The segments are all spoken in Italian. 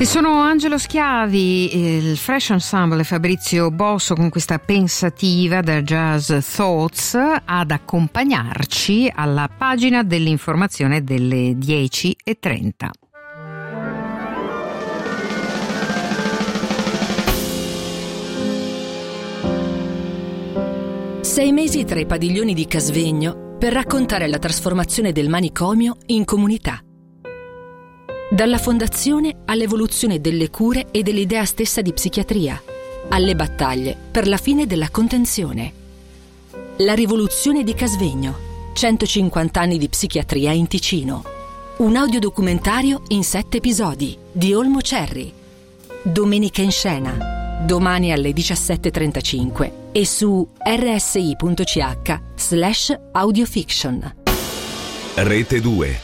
E sono Angelo Schiavi, il Fresh Ensemble e Fabrizio Bosso con questa pensativa da Jazz Thoughts ad accompagnarci alla pagina dell'informazione delle 10:30. Sei mesi tra i padiglioni di Casvegno per raccontare la trasformazione del manicomio in comunità. Dalla fondazione all'evoluzione delle cure e dell'idea stessa di psichiatria, alle battaglie per la fine della contenzione. La rivoluzione di Casvegno, 150 anni di psichiatria in Ticino. Un audiodocumentario in 7 episodi di Olmo Cerri. Domenica in scena, domani alle 17:35 e su rsi.ch/audiofiction. Rete 2.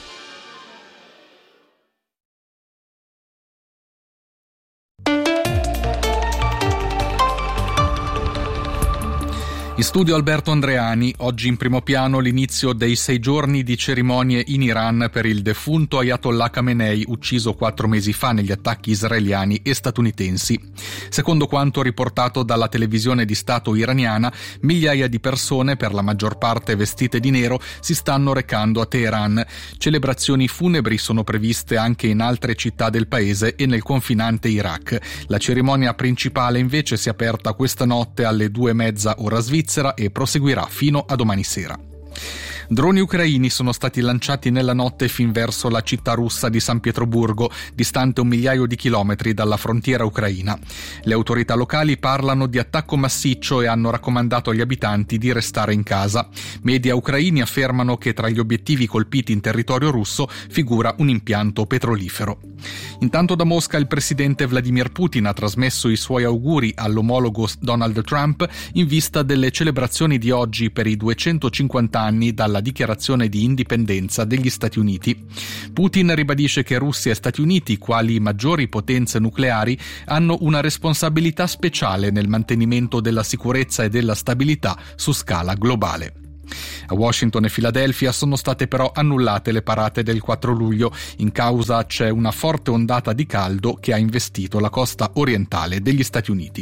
In studio Alberto Andreani, oggi in primo piano l'inizio dei 6 giorni di cerimonie in Iran per il defunto Ayatollah Khamenei, ucciso 4 mesi fa negli attacchi israeliani e statunitensi. Secondo quanto riportato dalla televisione di Stato iraniana, migliaia di persone, per la maggior parte vestite di nero, si stanno recando a Teheran. Celebrazioni funebri sono previste anche in altre città del paese e nel confinante Iraq. La cerimonia principale invece si è aperta questa notte alle 2:30 ora svizzera e proseguirà fino a domani sera. Droni ucraini sono stati lanciati nella notte fin verso la città russa di San Pietroburgo, distante 1 migliaio di chilometri dalla frontiera ucraina. Le autorità locali parlano di attacco massiccio e hanno raccomandato agli abitanti di restare in casa. Media ucraini affermano che tra gli obiettivi colpiti in territorio russo figura un impianto petrolifero. Intanto da Mosca il presidente Vladimir Putin ha trasmesso i suoi auguri all'omologo Donald Trump in vista delle celebrazioni di oggi per i 250 anni dalla dichiarazione di indipendenza degli Stati Uniti. Putin ribadisce che Russia e Stati Uniti, quali maggiori potenze nucleari, hanno una responsabilità speciale nel mantenimento della sicurezza e della stabilità su scala globale. A Washington e Filadelfia sono state però annullate le parate del 4 luglio. In causa c'è una forte ondata di caldo che ha investito la costa orientale degli Stati Uniti.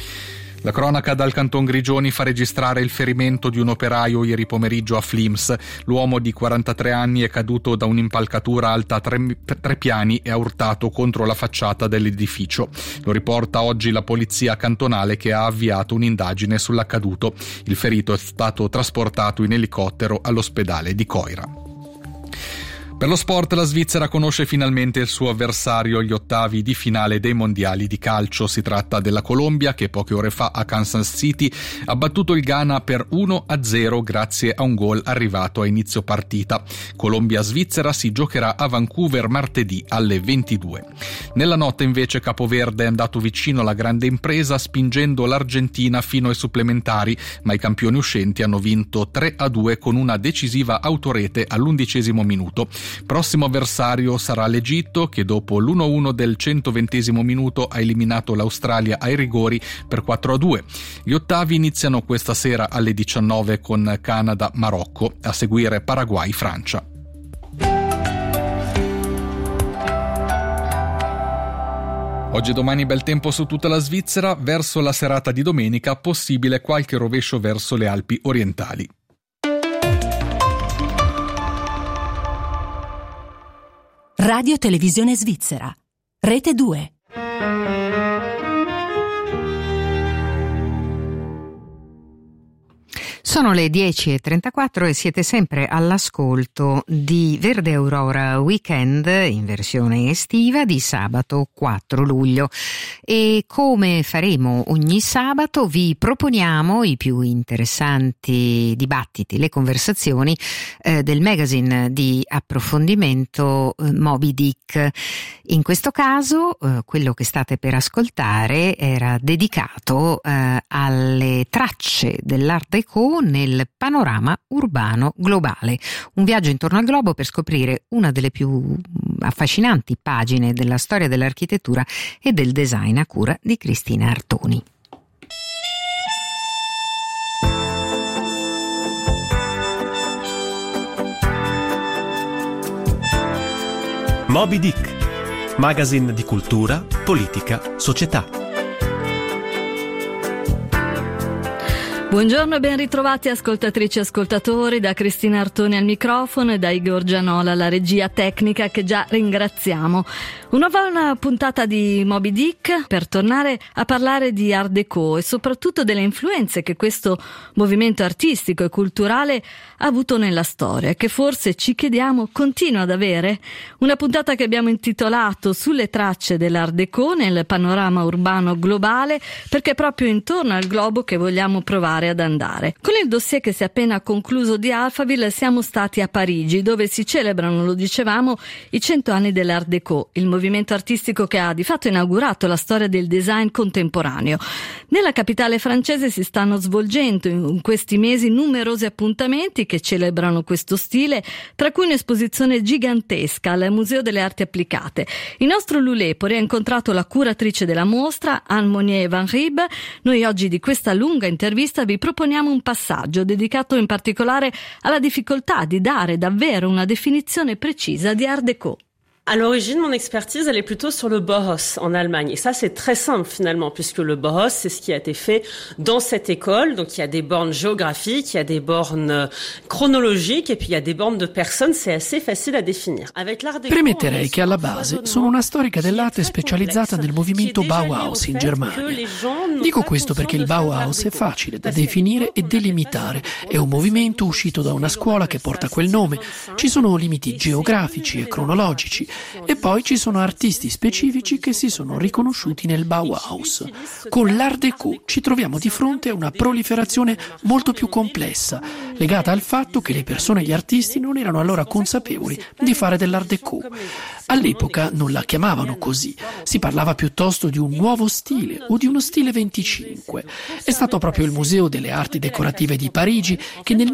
La cronaca dal Canton Grigioni fa registrare il ferimento di un operaio ieri pomeriggio a Flims. L'uomo di 43 anni è caduto da un'impalcatura alta 3 piani e ha urtato contro la facciata dell'edificio. Lo riporta oggi la polizia cantonale, che ha avviato un'indagine sull'accaduto. Il ferito è stato trasportato in elicottero all'ospedale di Coira. Per lo sport, la Svizzera conosce finalmente il suo avversario agli ottavi di finale dei mondiali di calcio. Si tratta della Colombia, che poche ore fa a Kansas City ha battuto il Ghana per 1-0 grazie a un gol arrivato a inizio partita. Colombia-Svizzera si giocherà a Vancouver martedì alle 22. Nella notte invece Capoverde è andato vicino alla grande impresa, spingendo l'Argentina fino ai supplementari, ma i campioni uscenti hanno vinto 3-2 con una decisiva autorete all'11° minuto. Prossimo avversario sarà l'Egitto, che dopo l'1-1 del 120° minuto ha eliminato l'Australia ai rigori per 4-2. Gli ottavi iniziano questa sera alle 19 con Canada-Marocco, a seguire Paraguay-Francia. Oggi e domani bel tempo su tutta la Svizzera, verso la serata di domenica possibile qualche rovescio verso le Alpi orientali. Radio Televisione Svizzera, Rete 2. Sono le 10:34 e siete sempre all'ascolto di Verde Aurora Weekend in versione estiva di sabato 4 luglio. E come faremo ogni sabato vi proponiamo i più interessanti dibattiti, le conversazioni del magazine di approfondimento Moby Dick. In questo caso quello che state per ascoltare era dedicato alle tracce dell'Art Déco nel panorama urbano globale. Un viaggio intorno al globo per scoprire una delle più affascinanti pagine della storia dell'architettura e del design a cura di Cristina Artoni. Moby Dick, magazine di cultura, politica, società. Buongiorno e ben ritrovati ascoltatrici e ascoltatori, da Cristina Artoni al microfono e da Igor Gianola alla regia tecnica, che già ringraziamo. Una nuova puntata di Moby Dick per tornare a parlare di Art Deco e soprattutto delle influenze che questo movimento artistico e culturale ha avuto nella storia e che forse ci chiediamo continua ad avere. Una puntata che abbiamo intitolato Sulle tracce dell'Art Deco nel panorama urbano globale, perché è proprio intorno al globo che vogliamo provare ad andare. Con il dossier che si è appena concluso di Alphaville siamo stati a Parigi, dove si celebrano, lo dicevamo, i 100 anni dell'Art Deco, il movimento artistico che ha di fatto inaugurato la storia del design contemporaneo. Nella capitale francese si stanno svolgendo in questi mesi numerosi appuntamenti che celebrano questo stile, tra cui un'esposizione gigantesca al Museo delle Arti Applicate. Il nostro Lulepori ha incontrato la curatrice della mostra, Anne Monnier-Van Rieb. Noi oggi di questa lunga intervista vi proponiamo un passaggio dedicato in particolare alla difficoltà di dare davvero una definizione precisa di Art Deco. À l'origine, mon expertise, elle est plutôt sur le Bauhaus en Allemagne. Et ça, c'est très simple finalement, puisque le Bauhaus, c'est ce qui a été fait dans cette école. Donc, il y a des bornes géographiques, il y a des bornes chronologiques, et puis il y a des bornes de personnes. C'est assez facile à définir. Avec l'Art Deco, premetterei che alla base sono una storica dell'arte specializzata nel movimento Bauhaus in Germania. Dico questo perché il Bauhaus è facile da definire e delimitare. È un movimento uscito da una scuola che porta quel nome. Ci sono limiti geografici e cronologici. E poi ci sono artisti specifici che si sono riconosciuti nel Bauhaus. Con l'Art Deco ci troviamo di fronte a una proliferazione molto più complessa, legata al fatto che le persone e gli artisti non erano allora consapevoli di fare dell'Art Deco. All'epoca non la chiamavano così, si parlava piuttosto di un nuovo stile o di uno stile 25. È stato proprio il Museo delle Arti Decorative di Parigi che nel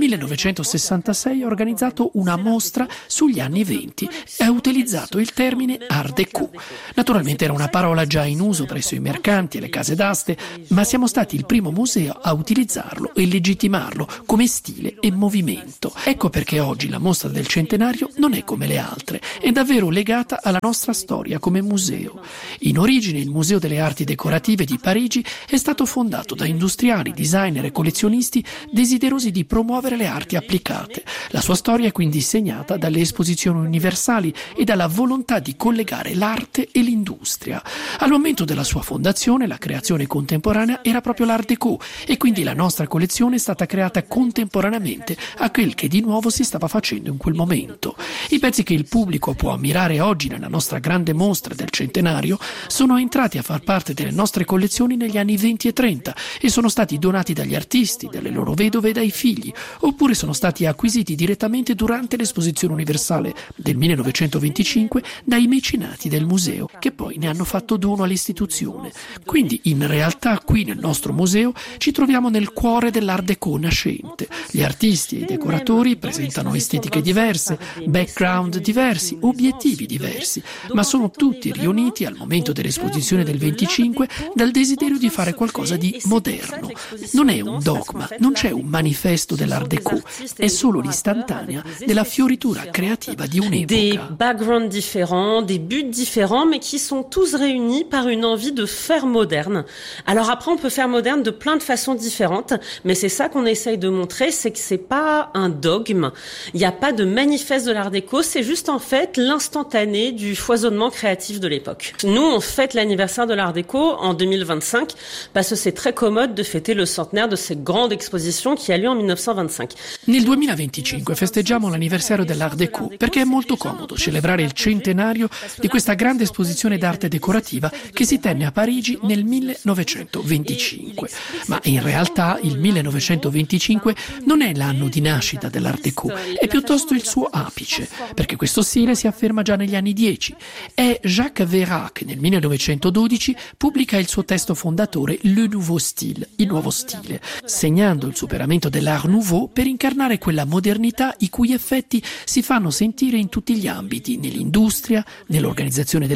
1966 ha organizzato una mostra sugli anni 20 e ha utilizzato il termine Art Deco. Naturalmente era una parola già in uso presso i mercanti e le case d'aste, ma siamo stati il primo museo a utilizzarlo e legittimarlo come stile e movimento. Ecco perché oggi la mostra del centenario non è come le altre, è davvero legata alla nostra storia come museo. In origine il Museo delle Arti Decorative di Parigi è stato fondato da industriali, designer e collezionisti desiderosi di promuovere le arti applicate. La sua storia è quindi segnata dalle esposizioni universali e dalla volontà di collegare l'arte e l'industria. Al momento della sua fondazione la creazione contemporanea era proprio l'Art Deco e quindi la nostra collezione è stata creata contemporaneamente a quel che di nuovo si stava facendo in quel momento. I pezzi che il pubblico può ammirare oggi nella nostra grande mostra del centenario sono entrati a far parte delle nostre collezioni negli anni 20 e 30 e sono stati donati dagli artisti, dalle loro vedove e dai figli, oppure sono stati acquisiti direttamente durante l'esposizione universale del 1925 dai mecenati del museo, che poi ne hanno fatto dono all'istituzione. Quindi in realtà qui nel nostro museo ci troviamo nel cuore dell'Art Deco nascente. Gli artisti e i decoratori presentano estetiche diverse, background diversi, obiettivi diversi, ma sono tutti riuniti al momento dell'esposizione del 25 dal desiderio di fare qualcosa di moderno. Non è un dogma, non c'è un manifesto dell'Art Deco, è solo l'istantanea della fioritura creativa di un'epoca. Des backgrounds différents, des buts différents, mais qui sont tous réunis par une envie de faire moderne. Alors après, on peut faire moderne de plein de façons différentes, mais c'est ça qu'on essaye de montrer, c'est que c'est pas un dogme, il n'y a pas de manifeste de l'Art Deco, c'est juste en fait l'instantané du foisonnement créatif de l'époque. Nous, on fête l'anniversaire de l'Art Deco en 2025 parce que c'est très commode de fêter le centenaire de cette grande exposition qui a lieu en 1925. Nel 2025 festeggiamo l'anniversario dell'Art Deco perché è molto comodo celebrare il centenario di questa grande esposizione d'arte decorativa che si tenne a Parigi nel 1925. Ma in realtà il 1925 non è l'anno di nascita dell'Art Deco, è piuttosto il suo apice, perché questo stile si afferma già negli anni 10. È Jacques Veyrat che nel 1912 pubblica il suo testo fondatore Le Nouveau Style, il nuovo stile, segnando il superamento dell'Art Nouveau per incarnare quella modernità i cui effetti si fanno sentire in tutti gli ambiti, nell'industria, nell'organizzazione della vita,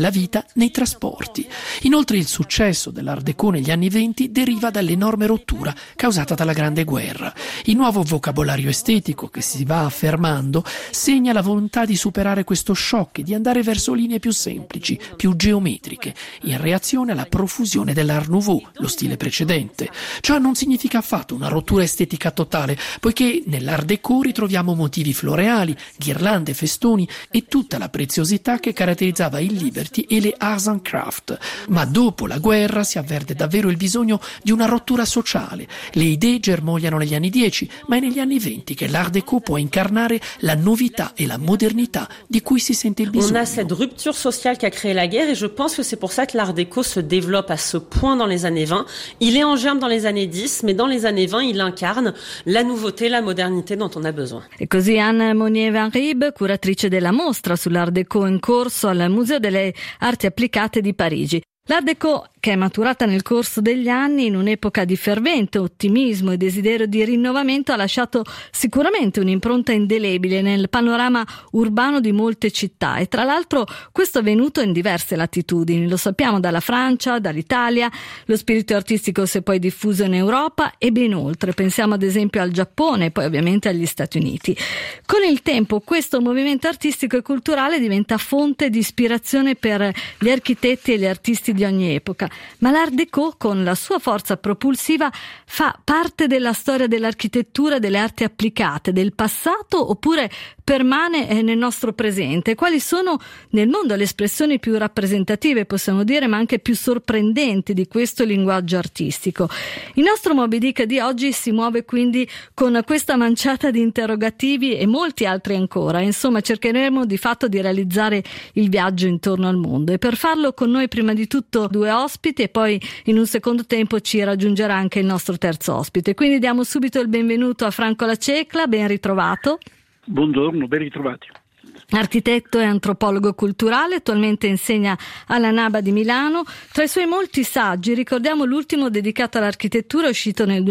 nei trasporti. Inoltre il successo dell'Art Déco negli anni '20 deriva dall'enorme rottura causata dalla Grande Guerra. Il nuovo vocabolario estetico che si va affermando segna la volontà di superare questo shock e di andare verso linee più semplici, più geometriche, in reazione alla profusione dell'Art Nouveau, lo stile precedente. Ciò non significa affatto una rottura estetica totale, poiché nell'Art Déco ritroviamo motivi floreali, ghirlande, festoni e tutta la preziosità che caratterizzava il Liberty e le Arts and Craft. Ma dopo la guerra si avverte davvero il bisogno di una rottura sociale. Le idee germogliano negli anni 10, ma è negli anni 20 che l'Art Déco può incarnare la novità e la modernità di cui si sente il bisogno. On a cette rupture sociale qui a créé la guerre et je pense que c'est pour ça que l'Art Déco se développe à ce point dans les années 20. Il est en germe dans les années 10, mais dans les années 20, il incarne la nouveauté, la modernité dont on a besoin. E così Anne Monnier-Van Rieb, curatrice della mostra sull'Art Déco in corso al Museo delle Arti Applicate di Parigi. L'Art Déco, che è maturata nel corso degli anni in un'epoca di fervente ottimismo e desiderio di rinnovamento, ha lasciato sicuramente un'impronta indelebile nel panorama urbano di molte città e tra l'altro questo è avvenuto in diverse latitudini, lo sappiamo, dalla Francia, dall'Italia. Lo spirito artistico si è poi diffuso in Europa e ben oltre, pensiamo ad esempio al Giappone e poi ovviamente agli Stati Uniti. Con il tempo questo movimento artistico e culturale diventa fonte di ispirazione per gli architetti e gli artisti di ogni epoca. Ma l'Art Déco, con la sua forza propulsiva, fa parte della storia dell'architettura e delle arti applicate, del passato, oppure permane nel nostro presente? Quali sono nel mondo le espressioni più rappresentative, possiamo dire, ma anche più sorprendenti di questo linguaggio artistico? Il nostro Moby Dick di oggi si muove quindi con questa manciata di interrogativi e molti altri ancora. Insomma, cercheremo di fatto di realizzare il viaggio intorno al mondo e per farlo con noi prima di tutto due ospiti e poi in un secondo tempo ci raggiungerà anche il nostro terzo ospite. Quindi diamo subito il benvenuto a Franco La Cecla, ben ritrovato. Buongiorno, ben ritrovati. Architetto e antropologo culturale, attualmente insegna alla NABA di Milano. Tra i suoi molti saggi ricordiamo l'ultimo dedicato all'architettura, uscito nel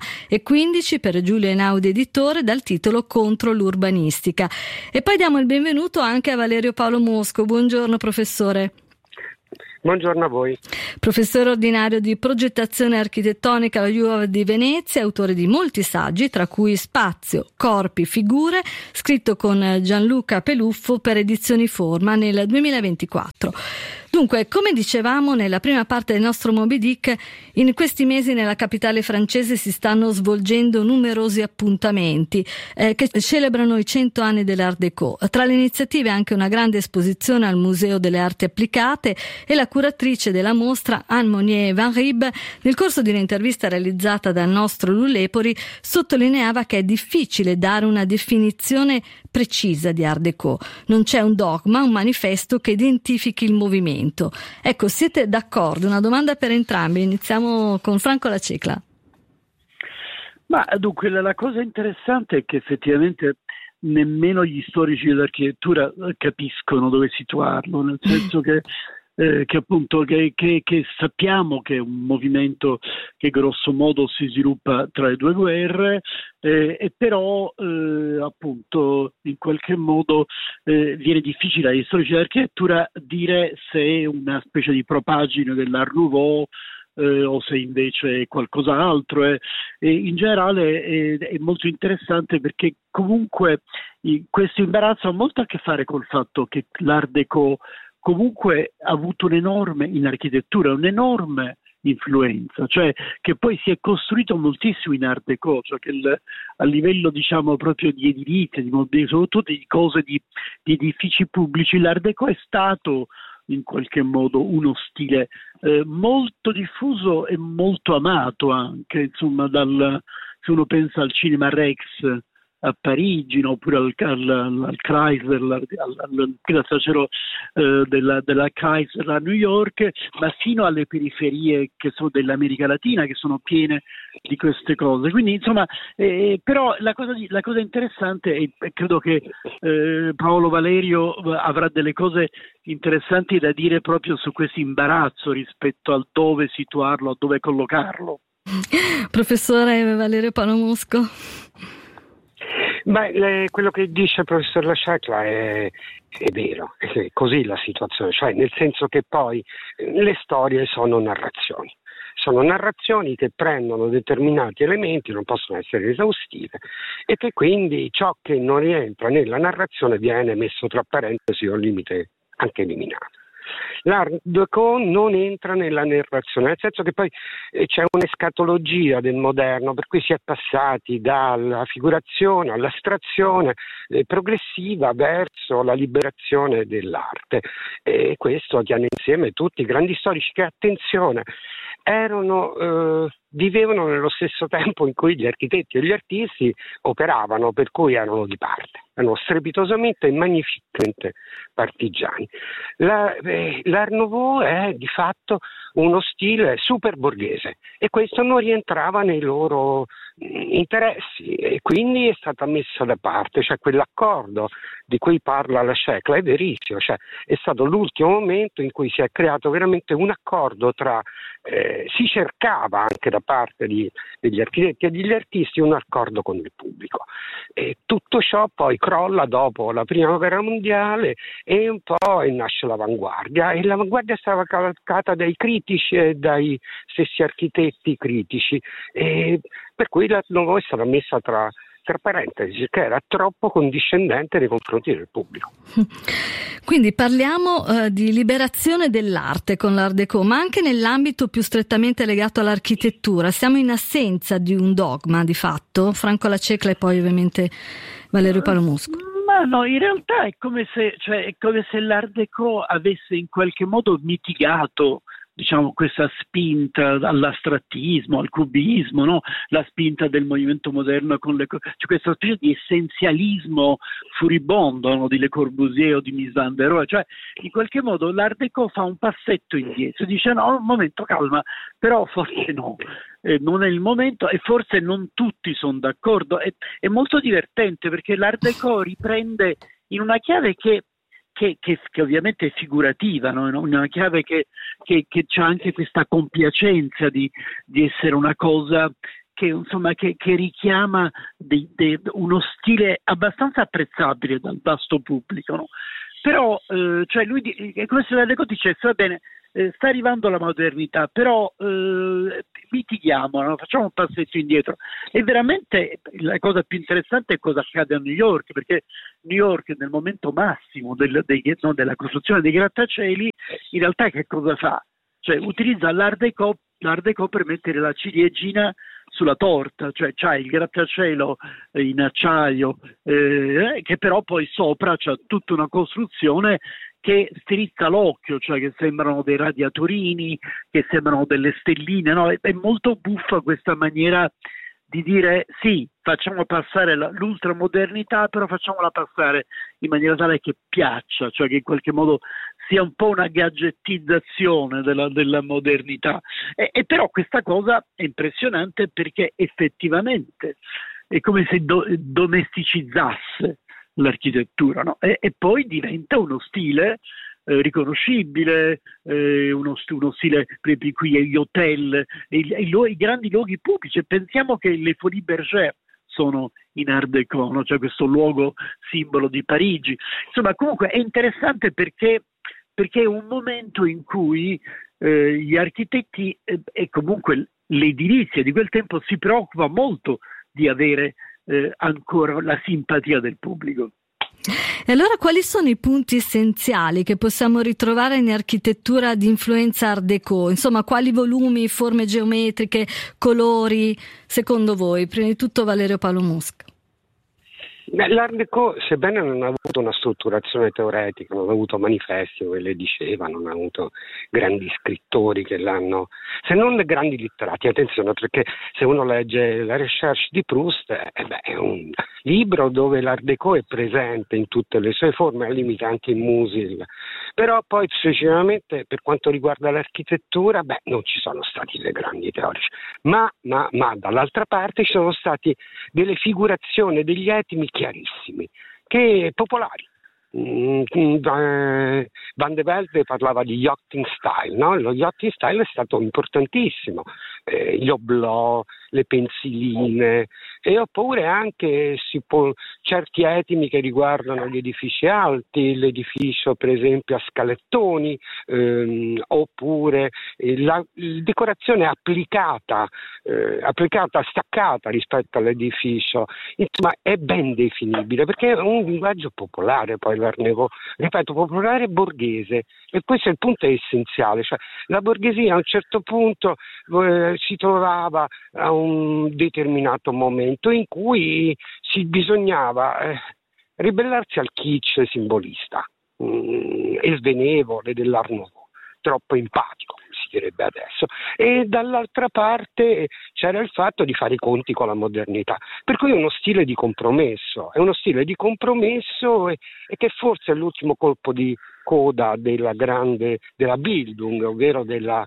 2015 per Giulio Einaudi editore, dal titolo Contro l'urbanistica. E poi diamo il benvenuto anche a Valerio Paolo Mosco. Buongiorno professore. Buongiorno a voi. Professore ordinario di progettazione architettonica alla UAV di Venezia, autore di molti saggi, tra cui Spazio, Corpi, Figure, scritto con Gianluca Peluffo per Edizioni Forma nel 2024. Dunque, come dicevamo nella prima parte del nostro Moby Dick, in questi mesi nella capitale francese si stanno svolgendo numerosi appuntamenti che celebrano i 100 anni dell'Art Déco. Tra le iniziative anche una grande esposizione al Museo delle Arti Applicate e la curatrice della mostra, Anne Monnier-Van Rieb, nel corso di un'intervista realizzata dal nostro Lullepori, sottolineava che è difficile dare una definizione precisa di Art Déco. Non c'è un dogma, un manifesto che identifichi il movimento. Ecco, siete d'accordo? Una domanda per entrambi. Iniziamo con Franco La Cecla. Ma dunque la cosa interessante è che effettivamente nemmeno gli storici dell'architettura capiscono dove situarlo, nel senso che appunto che sappiamo che è un movimento che grosso modo si sviluppa tra le due guerre e però appunto in qualche modo viene difficile agli storici dell'architettura dire se è una specie di propagine dell'Art Nouveau o se invece è qualcos'altro e in generale è molto interessante perché comunque questo imbarazzo ha molto a che fare col fatto che l'Art Déco comunque ha avuto un'enorme influenza, cioè che poi si è costruito moltissimo in Art Déco, cioè che a livello diciamo proprio di edilizia, soprattutto di cose di edifici pubblici, l'Art Déco è stato in qualche modo uno stile molto diffuso e molto amato anche, insomma, se uno pensa al Cinema Rex a Parigi, no? Oppure al Chrysler, al tracero della Chrysler a New York, ma fino alle periferie che sono dell'America Latina, che sono piene di queste cose. Quindi insomma, però la cosa interessante è credo che Paolo Valerio avrà delle cose interessanti da dire proprio su questo imbarazzo rispetto al dove situarlo, a dove collocarlo. Professore Valerio Paolo Mosco. Quello che dice il professor Lascecla è vero, è così la situazione, cioè nel senso che poi le storie sono narrazioni. Sono narrazioni che prendono determinati elementi, non possono essere esaustive, e che quindi ciò che non rientra nella narrazione viene messo tra parentesi o al limite anche eliminato. L'art déco non entra nella narrazione, nel senso che poi c'è un'escatologia del moderno, per cui si è passati dalla figurazione all'astrazione progressiva verso la liberazione dell'arte, e questo tiene insieme tutti i grandi storici che, attenzione, vivevano nello stesso tempo in cui gli architetti e gli artisti operavano, per cui erano di parte, erano strepitosamente e magnificamente partigiani. L'Art Nouveau è di fatto uno stile super borghese, e questo non rientrava nei loro interessi, e quindi è stata messa da parte. Cioè, quell'accordo di cui parla Lascecla è verissimo, cioè è stato l'ultimo momento in cui si è creato veramente un accordo tra si cercava anche da parte degli architetti e degli artisti un accordo con il pubblico, e tutto ciò poi crolla dopo la prima guerra mondiale, e un po' nasce l'avanguardia, e l'avanguardia stava calcata dai critici e dai stessi architetti critici, e per cui l'Art Nouveau è stata messa tra parentesi, che era troppo condiscendente nei confronti del pubblico. Quindi parliamo di liberazione dell'arte con l'Art Déco, ma anche nell'ambito più strettamente legato all'architettura. Siamo in assenza di un dogma, di fatto. Franco Lascecla e poi ovviamente Valerio Palomusco. Ma no, in realtà è come se l'Art Déco avesse in qualche modo mitigato, diciamo, questa spinta all'astrattismo, al cubismo, no? La spinta del movimento moderno con questa specie di essenzialismo furibondo, no? Di Le Corbusier o di Mies van der Rohe. Cioè, in qualche modo l'Art Déco fa un passetto indietro, dice no, un momento, calma, però forse no, non è il momento, e forse non tutti sono d'accordo. È molto divertente perché l'Art Déco riprende in una chiave che ovviamente è figurativa, no? Una chiave che c'ha anche questa compiacenza di essere una cosa che richiama uno stile abbastanza apprezzabile dal vasto pubblico, no? Però cioè lui è come se l'Art Déco dicesse va bene, sta arrivando la modernità, però mitighiamo, no? Facciamo un passetto indietro. E veramente la cosa più interessante è cosa accade a New York, perché New York nel momento massimo della costruzione dei grattacieli, in realtà che cosa fa? Cioè utilizza l'Art Déco per mettere la ciliegina sulla torta, cioè c'ha il grattacielo in acciaio che però poi sopra c'ha tutta una costruzione che strizza l'occhio, cioè che sembrano dei radiatorini, che sembrano delle stelline, no? È molto buffa questa maniera di dire sì, facciamo passare l'ultramodernità, però facciamola passare in maniera tale che piaccia, cioè che in qualche modo sia un po' una gadgettizzazione della modernità. E però questa cosa è impressionante perché effettivamente è come se domesticizzasse l'architettura, no? E poi diventa uno stile riconoscibile, uno stile per cui gli hotel, i grandi luoghi pubblici. Pensiamo che le Folies Bergère sono in Art Déco, no? Cioè questo luogo simbolo di Parigi. Insomma, comunque è interessante perché è un momento in cui gli architetti e comunque l'edilizia di quel tempo si preoccupa molto di avere ancora la simpatia del pubblico. E allora quali sono i punti essenziali che possiamo ritrovare in architettura di influenza Art Déco? Insomma, quali volumi, forme geometriche, colori, secondo voi? Prima di tutto Valerio Palomusco. L'Art Déco, sebbene non ha avuto una strutturazione teoretica, non ha avuto manifesti come lei diceva, non ha avuto grandi scrittori che l'hanno, se non le grandi letterati, attenzione, perché se uno legge La Recherche di Proust è un libro dove l'Art Déco è presente in tutte le sue forme, al limite anche in Musil, però poi successivamente per quanto riguarda l'architettura non ci sono stati dei grandi teorici, ma dall'altra parte ci sono stati delle figurazioni, degli etimi chiarissimi, che popolari. Van de Velde parlava di yachting style, no? Lo yachting style è stato importantissimo, gli oblò, le pensiline, e oppure anche certi etimi che riguardano gli edifici alti, l'edificio per esempio a scalettoni, oppure la decorazione applicata, staccata rispetto all'edificio. Insomma, è ben definibile perché è un linguaggio popolare, poi l'Art Nouveau, ripeto, popolare borghese, e questo è il punto essenziale, cioè la borghesia a un certo punto si trovava a un determinato momento in cui bisognava ribellarsi al kitsch simbolista e svenevole dell'Art Nouveau, troppo empatico, si direbbe adesso, e dall'altra parte c'era il fatto di fare i conti con la modernità, per cui è uno stile di compromesso e che forse è l'ultimo colpo di coda della Bildung, ovvero della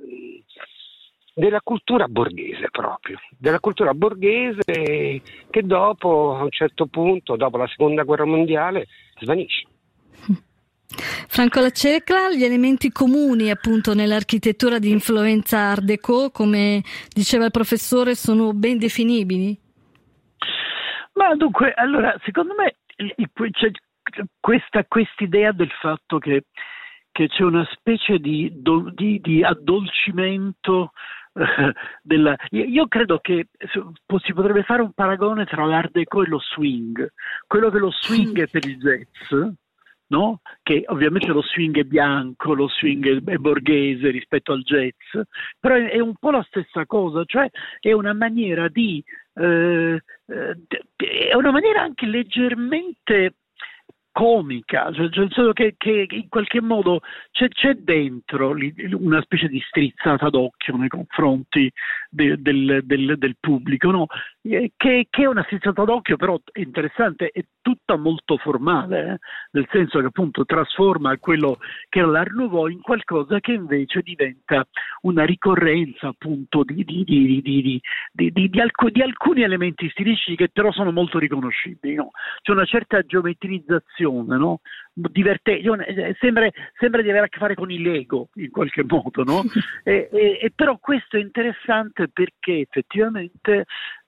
cultura borghese proprio, della cultura borghese che dopo, a un certo punto, dopo la seconda guerra mondiale, svanisce. Franco Lacecla, gli elementi comuni appunto nell'architettura di influenza Art Déco, come diceva il professore, sono ben definibili? Ma dunque, allora, secondo me c'è quest'idea del fatto che c'è una specie di addolcimento io credo che si potrebbe fare un paragone tra l'Art Déco e lo swing, quello che lo swing è per il jazz, no? Che ovviamente lo swing è bianco, lo swing è borghese rispetto al jazz, però è un po' la stessa cosa, cioè è una maniera è una maniera anche leggermente comica, cioè che in qualche modo c'è dentro una specie di strizzata d'occhio nei confronti del pubblico, no? Che è una strizzata d'occhio però interessante, è tutta molto formale, nel senso che appunto trasforma quello che era l'Art Nouveau in qualcosa che invece diventa una ricorrenza appunto di alcuni elementi stilistici che però sono molto riconoscibili, no? C'è una certa geometrizzazione, no? Sembra di avere a che fare con i Lego in qualche modo, no? e però questo è interessante perché effettivamente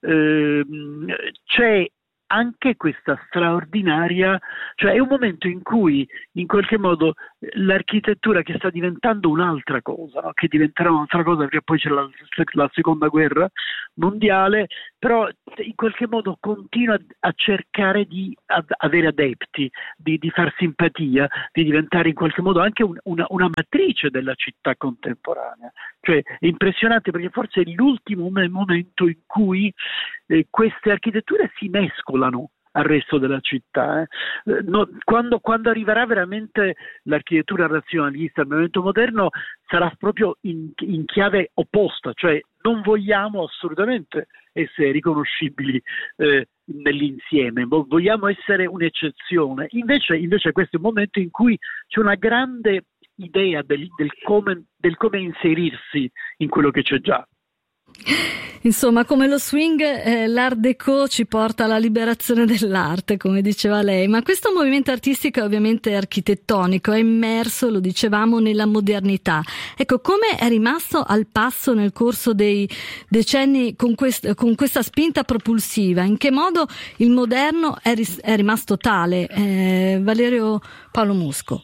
c'è anche questa straordinaria, cioè è un momento in cui in qualche modo l'architettura che sta diventando un'altra cosa, no? Che diventerà un'altra cosa perché poi c'è la seconda guerra mondiale, però in qualche modo continua a cercare di avere adepti, di far simpatia, di diventare in qualche modo anche una matrice della città contemporanea. Cioè è impressionante perché forse è l'ultimo momento in cui queste architetture si mescolano al resto della città. Quando arriverà veramente l'architettura razionalista, il movimento moderno, sarà proprio in chiave opposta, cioè non vogliamo assolutamente essere riconoscibili nell'insieme, vogliamo essere un'eccezione. Invece questo è un momento in cui c'è una grande idea del come inserirsi in quello che c'è già. Insomma, come lo swing, l'Art Déco ci porta alla liberazione dell'arte, come diceva lei, ma questo movimento artistico è ovviamente architettonico, è immerso, lo dicevamo, nella modernità. Ecco, come è rimasto al passo nel corso dei decenni con questa spinta propulsiva? In che modo il moderno è rimasto tale? Valerio Paolo Musco.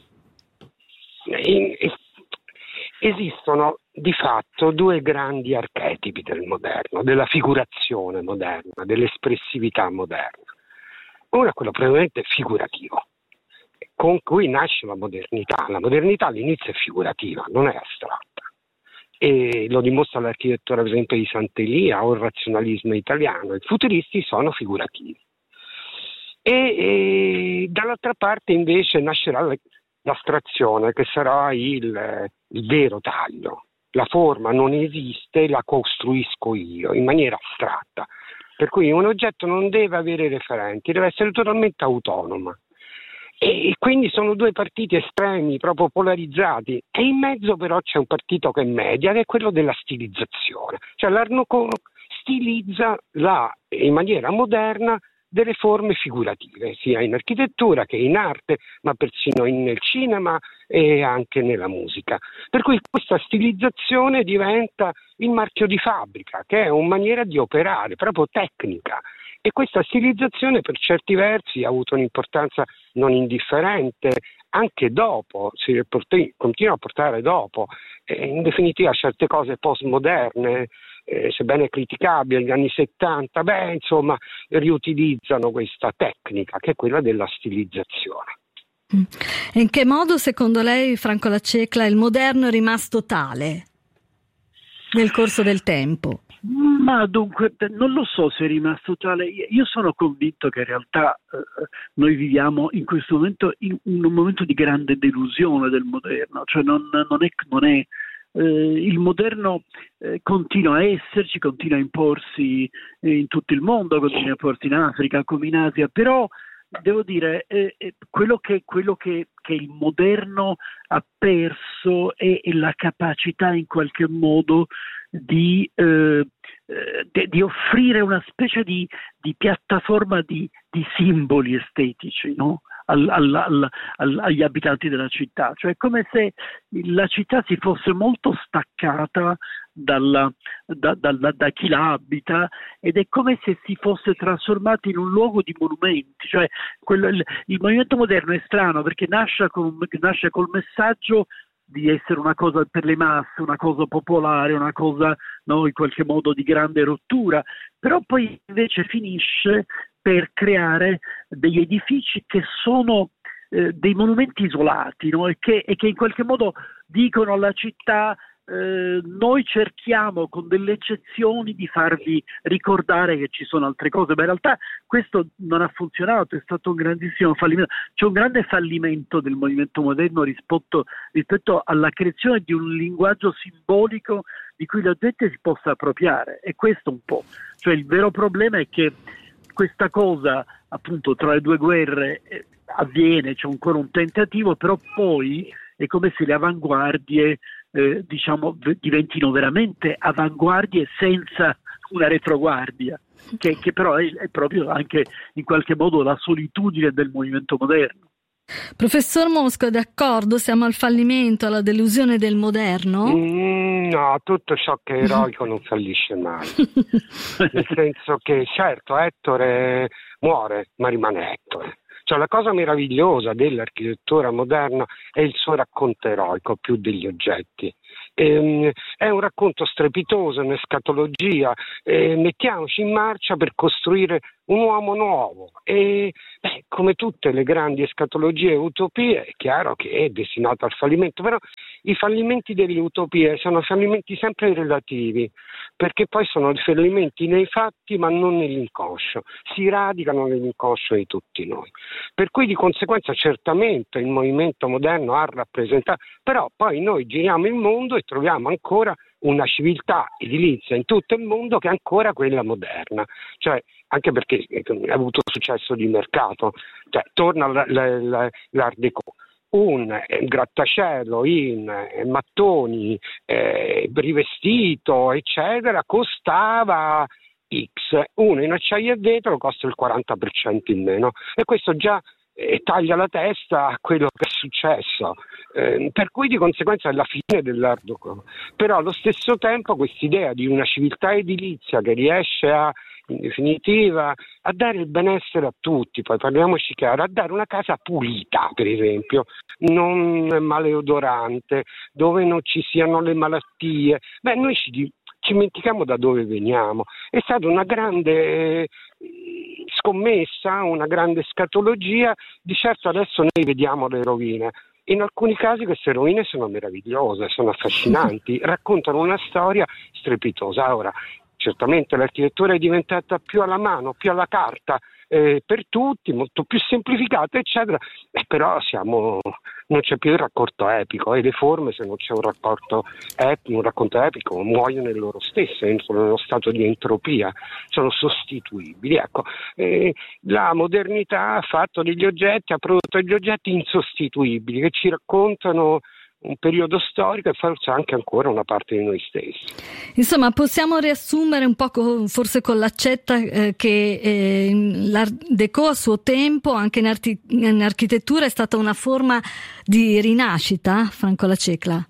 Esistono di fatto due grandi archetipi del moderno, della figurazione moderna, dell'espressività moderna. Uno è quello prevalentemente figurativo, con cui nasce la modernità. La modernità all'inizio è figurativa, non è astratta. E lo dimostra l'architettura, per esempio, di Sant'Elia o il razionalismo italiano. I futuristi sono figurativi. E dall'altra parte invece nascerà l'astrazione, che sarà il vero taglio. La forma non esiste, la costruisco io in maniera astratta. Per cui un oggetto non deve avere referenti, deve essere totalmente autonoma. E quindi sono due partiti estremi, proprio polarizzati. E in mezzo però c'è un partito che media, che è quello della stilizzazione. Cioè l'Art Nouveau stilizza in maniera moderna delle forme figurative, sia in architettura che in arte, ma persino nel cinema e anche nella musica. Per cui questa stilizzazione diventa il marchio di fabbrica, che è una maniera di operare proprio tecnica. E questa stilizzazione per certi versi ha avuto un'importanza non indifferente anche dopo, si continua a portare dopo. In definitiva certe cose postmoderne, sebbene criticabili negli anni 70, insomma riutilizzano questa tecnica che è quella della stilizzazione. E in che modo secondo lei, Franco Laccecla, il moderno è rimasto tale nel corso del tempo? Ma dunque, non lo so se è rimasto tale. Io sono convinto che in realtà noi viviamo in questo momento in un momento di grande delusione del moderno, cioè non è il moderno continua a esserci, continua a imporsi in tutto il mondo, continua a imporsi in Africa come in Asia, però devo dire quello che il moderno ha perso è la capacità in qualche modo di offrire una specie di piattaforma di simboli estetici, no? Agli abitanti della città, cioè è come se la città si fosse molto staccata da chi la abita, ed è come se si fosse trasformata in un luogo di monumenti, cioè il movimento moderno è strano perché nasce col messaggio di essere una cosa per le masse, una cosa popolare, una cosa, no, in qualche modo di grande rottura, però poi invece finisce per creare degli edifici che sono dei monumenti isolati, no? e che in qualche modo dicono alla città noi cerchiamo con delle eccezioni di farvi ricordare che ci sono altre cose, ma in realtà questo non ha funzionato, è stato un grandissimo fallimento. C'è un grande fallimento del movimento moderno rispetto alla creazione di un linguaggio simbolico di cui la gente si possa appropriare, e questo un po', cioè il vero problema è che questa cosa appunto tra le due guerre avviene, c'è ancora un tentativo, però poi è come se le avanguardie diventino veramente avanguardie senza una retroguardia, che però è proprio anche in qualche modo la solitudine del movimento moderno. Professor Mosco, è d'accordo? Siamo al fallimento, alla delusione del moderno? No, tutto ciò che è eroico non fallisce mai. Nel senso che certo Ettore muore, ma rimane Ettore. Cioè la cosa meravigliosa dell'architettura moderna è il suo racconto eroico più degli oggetti. È un racconto strepitoso, un'escatologia, mettiamoci in marcia per costruire un uomo nuovo e come tutte le grandi escatologie e utopie è chiaro che è destinato al fallimento, però i fallimenti delle utopie sono fallimenti sempre relativi, perché poi sono fallimenti nei fatti ma non nell'inconscio, si radicano nell'inconscio di tutti noi, per cui di conseguenza certamente il movimento moderno ha rappresentato, però poi noi giriamo il mondo e troviamo ancora una civiltà edilizia in tutto il mondo che è ancora quella moderna, cioè anche perché ha avuto successo di mercato, cioè torna l'Art Deco, un grattacielo in mattoni rivestito eccetera costava X, uno in acciaio e vetro costa il 40% in meno, e questo già taglia la testa a quello che è successo, per cui di conseguenza è la fine dell'Art Deco. Però allo stesso tempo quest'idea di una civiltà edilizia che riesce in definitiva a dare il benessere a tutti, poi parliamoci chiaro, a dare una casa pulita per esempio, non maleodorante, dove non ci siano le malattie, noi ci dimentichiamo da dove veniamo. È stata una grande scommessa, una grande scatologia. Di certo adesso noi vediamo le rovine. In alcuni casi queste rovine sono meravigliose, sono affascinanti, raccontano una storia strepitosa. Ora, certamente l'architettura è diventata più alla mano, più alla carta, per tutti, molto più semplificata, eccetera, però non c'è più il racconto epico, e le forme, se non c'è un racconto epico, muoiono in loro stesse, sono nello stato di entropia, sono sostituibili. Ecco, la modernità ha fatto degli oggetti, ha prodotto degli oggetti insostituibili che ci raccontano un periodo storico e forse anche ancora una parte di noi stessi. Insomma, possiamo riassumere un po' forse con l'accetta che l'Art Déco a suo tempo, anche in architettura, è stata una forma di rinascita, Franco Lacecla?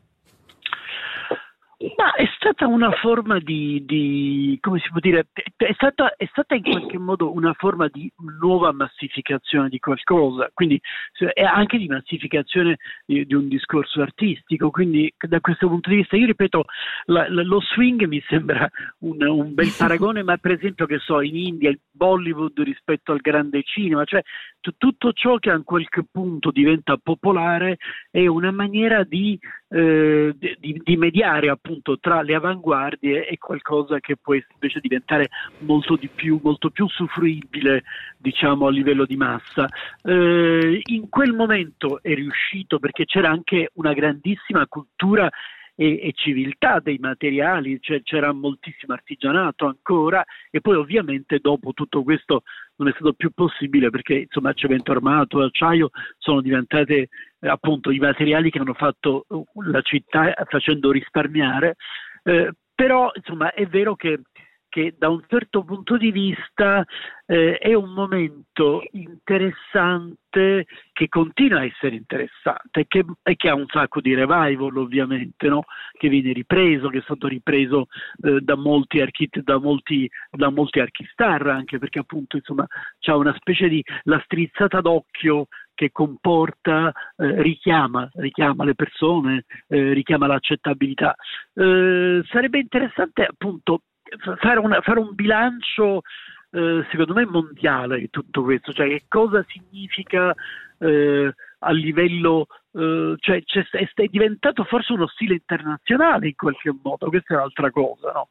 Ma è stata una forma di come si può dire, è stata in qualche modo una forma di nuova massificazione di qualcosa, quindi è anche di massificazione di un discorso artistico, quindi da questo punto di vista io ripeto, lo swing mi sembra un bel paragone, ma per esempio che so, in India il Bollywood rispetto al grande cinema, cioè tutto ciò che a qualche punto diventa popolare è una maniera di mediare appunto tra le avanguardie e qualcosa che può invece diventare molto più usufruibile, diciamo, a livello di massa. In quel momento è riuscito perché c'era anche una grandissima cultura e civiltà dei materiali, cioè c'era moltissimo artigianato ancora, e poi ovviamente dopo tutto questo non è stato più possibile perché insomma cemento armato, acciaio sono diventate appunto i materiali che hanno fatto la città facendo risparmiare, però insomma è vero che da un certo punto di vista è un momento interessante, che continua a essere interessante e che ha un sacco di revival ovviamente, no? Che viene ripreso, che è stato ripreso da molti archistar, anche perché appunto insomma c'ha una specie di la strizzata d'occhio che comporta, richiama le persone, richiama l'accettabilità. Sarebbe interessante appunto fare un bilancio secondo me mondiale di tutto questo, cioè che cosa significa a livello cioè è diventato forse uno stile internazionale in qualche modo, questa è un'altra cosa, no?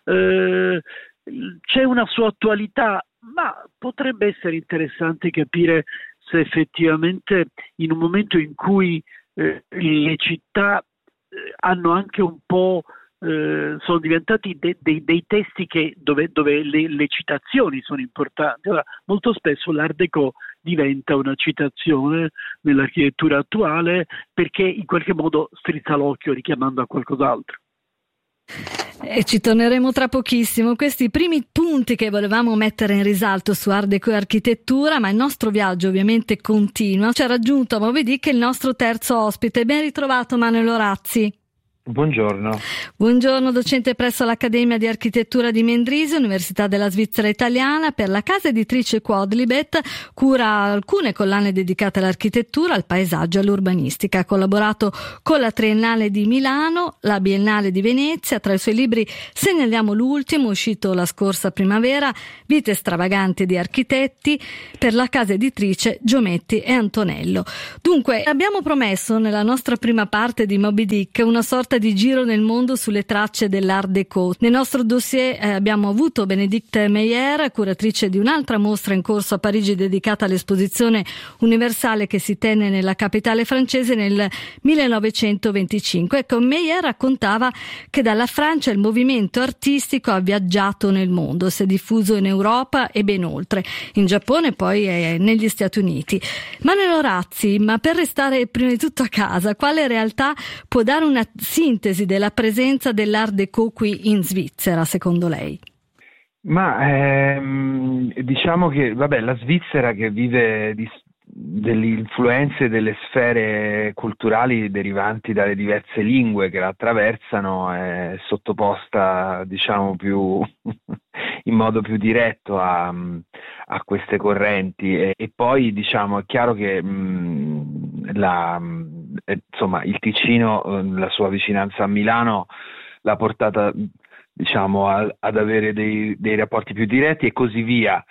C'è una sua attualità, ma potrebbe essere interessante capire se effettivamente in un momento in cui le città hanno anche un po' sono diventati dei testi dove le citazioni sono importanti. Ora, molto spesso l'Art Déco diventa una citazione nell'architettura attuale perché in qualche modo strizza l'occhio richiamando a qualcos'altro. E ci torneremo tra pochissimo. Questi primi punti che volevamo mettere in risalto su Art Déco e architettura, ma il nostro viaggio ovviamente continua. Ci ha raggiunto a Moby Dick il nostro terzo ospite. Ben ritrovato Manuel Orazzi. Buongiorno. Buongiorno, docente presso l'Accademia di Architettura di Mendrisio, Università della Svizzera Italiana. Per la casa editrice Quadlibet cura alcune collane dedicate all'architettura, al paesaggio e all'urbanistica. Ha collaborato con la Triennale di Milano, la Biennale di Venezia. Tra i suoi libri segnaliamo l'ultimo, uscito la scorsa primavera, Vite stravaganti di architetti, per la casa editrice Giometti e Antonello. Dunque, abbiamo promesso nella nostra prima parte di Moby Dick una sorta di giro nel mondo sulle tracce dell'Art Déco. Nel nostro dossier abbiamo avuto Bénédicte Meyer, curatrice di un'altra mostra in corso a Parigi dedicata all'esposizione universale che si tenne nella capitale francese nel 1925. Ecco, Meyer raccontava che dalla Francia il movimento artistico ha viaggiato nel mondo, si è diffuso in Europa e ben oltre, in Giappone e poi negli Stati Uniti. Manuel Orazzi, ma per restare prima di tutto a casa, quale realtà può dare una sintesi della presenza dell'Art Déco qui in Svizzera, secondo lei? Ma diciamo che la Svizzera, che vive delle influenze delle sfere culturali derivanti dalle diverse lingue che la attraversano, è sottoposta, diciamo, più in modo più diretto a queste correnti, e poi diciamo è chiaro che insomma il Ticino, la sua vicinanza a Milano l'ha portata, diciamo, ad avere dei rapporti più diretti e così via.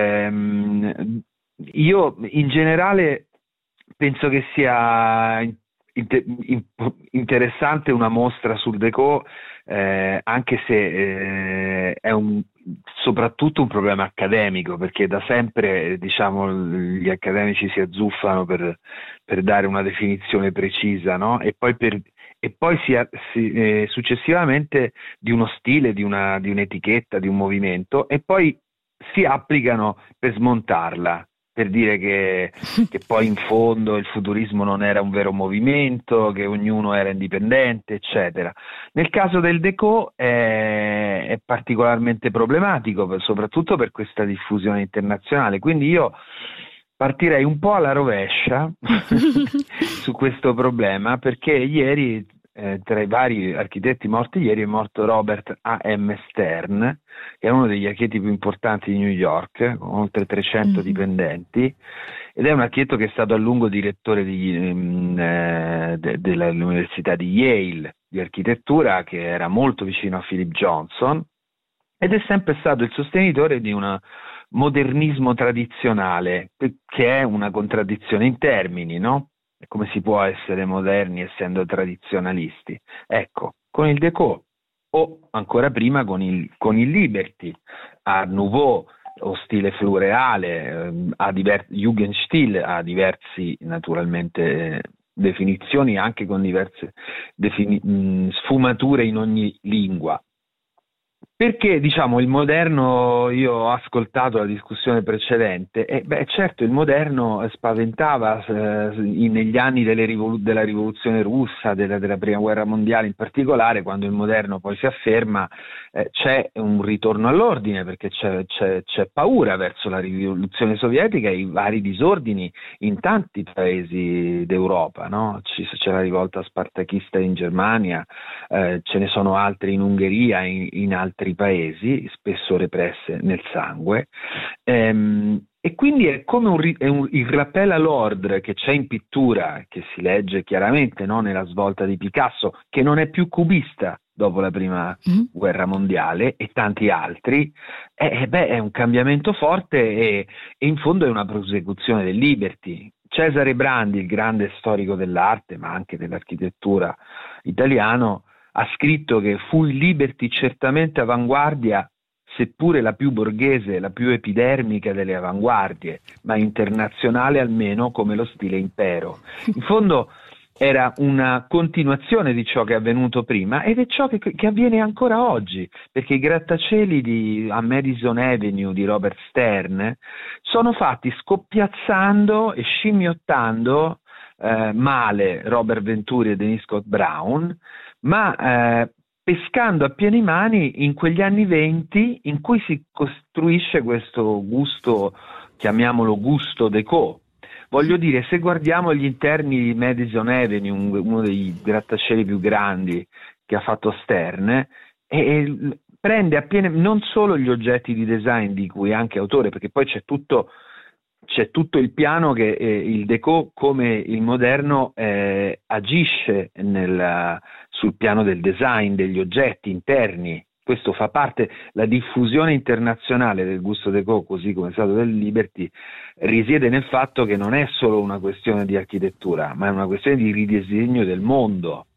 Io in generale penso che sia interessante una mostra sul Déco, anche se è soprattutto un problema accademico, perché da sempre, diciamo, gli accademici si azzuffano per dare una definizione precisa, no? E poi successivamente di uno stile, di un'etichetta, di un movimento, e poi si applicano per smontarla. per dire che poi in fondo il futurismo non era un vero movimento, che ognuno era indipendente, eccetera. Nel caso del Déco è particolarmente problematico, soprattutto per questa diffusione internazionale, quindi io partirei un po' alla rovescia su questo problema, perché ieri, tra i vari architetti morti ieri, è morto Robert A.M. Stern, che è uno degli architetti più importanti di New York, con oltre 300 dipendenti, ed è un architetto che è stato a lungo direttore dell'Università di Yale di architettura, che era molto vicino a Philip Johnson, ed è sempre stato il sostenitore di un modernismo tradizionale, che è una contraddizione in termini, no? Come si può essere moderni essendo tradizionalisti? Ecco, con il Déco, o ancora prima con il Liberty, Art Nouveau o stile floreale, Jugendstil ha diversi naturalmente definizioni, anche con diverse sfumature in ogni lingua. Perché diciamo il moderno, io ho ascoltato la discussione precedente, e certo il moderno spaventava negli anni della rivoluzione russa, della prima guerra mondiale in particolare. Quando il moderno poi si afferma c'è un ritorno all'ordine, perché c'è paura verso la rivoluzione sovietica e i vari disordini in tanti paesi d'Europa, no? C'è la rivolta spartachista in Germania, ce ne sono altri in Ungheria, in altri paesi, spesso represse nel sangue, e quindi è come il rappel à l'ordre che c'è in pittura, che si legge chiaramente, no, nella svolta di Picasso, che non è più cubista dopo la prima guerra mondiale, e tanti altri, è un cambiamento forte e in fondo è una prosecuzione del Liberty. Cesare Brandi, il grande storico dell'arte ma anche dell'architettura italiano, ha scritto che fu il Liberty certamente avanguardia, seppure la più borghese, la più epidermica delle avanguardie, ma internazionale almeno come lo stile impero. In fondo era una continuazione di ciò che è avvenuto prima, ed è ciò che avviene ancora oggi, perché i grattacieli a Madison Avenue di Robert Stern sono fatti scoppiazzando e scimmiottando male Robert Venturi e Denise Scott Brown, ma pescando a pieni mani in quegli anni 20 in cui si costruisce questo gusto, chiamiamolo gusto Déco. Voglio dire, se guardiamo gli interni di Madison Avenue, uno dei grattacieli più grandi che ha fatto Stern, prende appieno non solo gli oggetti di design di cui è anche autore, perché poi c'è tutto il piano che il Déco, come il moderno, agisce sul piano del design degli oggetti interni. Questo fa parte, la diffusione internazionale del gusto Déco, così come è stato del Liberty, risiede nel fatto che non è solo una questione di architettura, ma è una questione di ridisegno del mondo.